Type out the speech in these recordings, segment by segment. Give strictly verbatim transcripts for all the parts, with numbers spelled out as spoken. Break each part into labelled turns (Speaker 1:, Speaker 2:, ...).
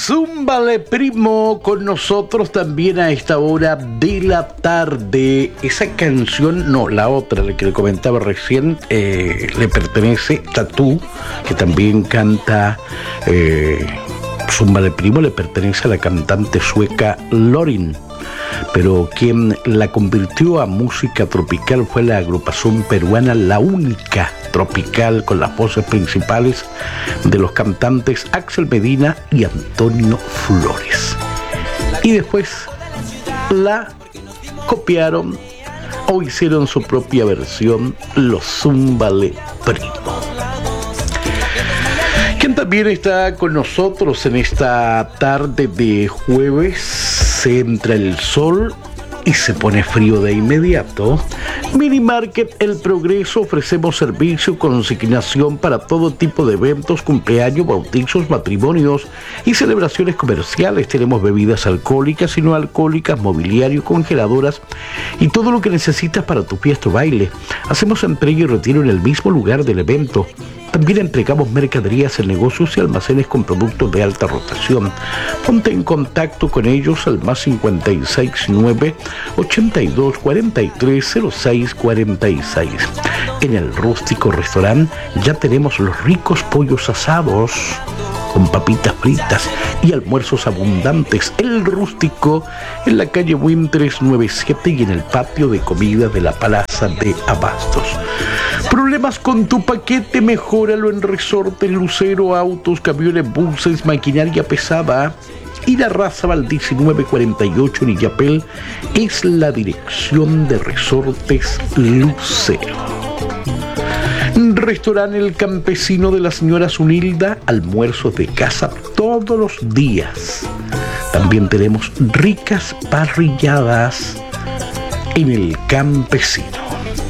Speaker 1: Zúmbale Primo con nosotros también a esta hora de la tarde. Esa canción, no, la otra, la que le comentaba recién, eh, le pertenece Tatú, que también canta eh, Zúmbale Primo, le pertenece a la cantante sueca Lorin. Pero quien la convirtió a música tropical fue la agrupación peruana La Única Tropical, con las voces principales de los cantantes Axel Medina y Antonio Flores. Y después la copiaron o hicieron su propia versión, los Zúmbale Primo. Quien también está con nosotros en esta tarde de jueves, se entra el sol y se pone frío de inmediato. Mini Market El Progreso, ofrecemos servicio y consignación para todo tipo de eventos, cumpleaños, bautizos, matrimonios y celebraciones comerciales. Tenemos bebidas alcohólicas y no alcohólicas, mobiliario, congeladoras y todo lo que necesitas para tu fiesta o baile. Hacemos entrega y retiro en el mismo lugar del evento. También entregamos mercaderías en negocios y almacenes con productos de alta rotación. Ponte en contacto con ellos al más cincuenta y seis nueve, ochenta y dos, cuarenta y tres, cero seis cuarenta y seis. En el Rústico Restaurant ya tenemos los ricos pollos asados con papitas fritas y almuerzos abundantes. El Rústico en la calle Win trescientos noventa y siete y en el patio de comida de la Plaza de Abastos. ¿Problemas con tu paquete? Mejóralo en Resortes Lucero, autos, camiones, buses, maquinaria pesada. Irarrázaval diecinueve cuarenta y ocho en Illapel es la dirección de Resortes Lucero. Restaurante El Campesino de la señora Zunilda, almuerzos de casa todos los días. También tenemos ricas parrilladas en El Campesino.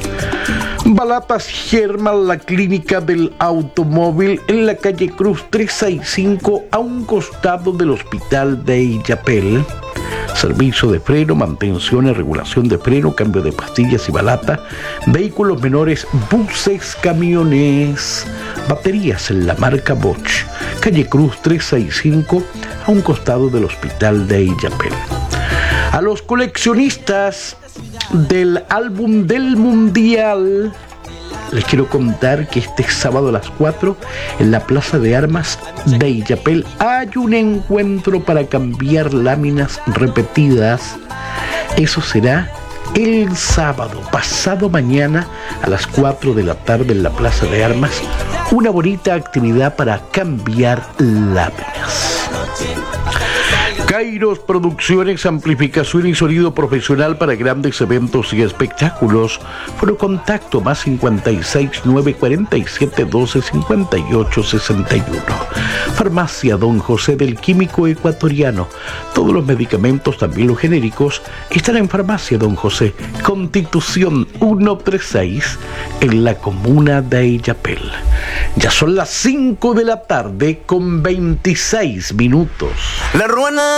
Speaker 1: Balatas German, la clínica del automóvil en la calle Cruz trescientos sesenta y cinco, a un costado del hospital de Illapel. Servicio de freno, mantención y regulación de freno, cambio de pastillas y balata, vehículos menores, buses, camiones, baterías en la marca Bosch. Calle Cruz trescientos sesenta y cinco, a un costado del hospital de Illapel. A los coleccionistas del álbum del Mundial, les quiero contar que este sábado a las cuatro en la Plaza de Armas de Illapel hay un encuentro para cambiar láminas repetidas. Eso será el sábado, pasado mañana a las cuatro de la tarde en la Plaza de Armas. Una bonita actividad para cambiar láminas. Kairos Producciones, amplificación y sonido profesional para grandes eventos y espectáculos. Foro contacto más cincuenta y seis nueve cuarenta y siete doce cincuenta y ocho sesenta y uno. Farmacia Don José del Químico Ecuatoriano. Todos los medicamentos, también los genéricos, están en Farmacia Don José, Constitución ciento treinta y seis, en la comuna de Illapel. Ya son las cinco de la tarde con veintiséis minutos.
Speaker 2: La Ruana.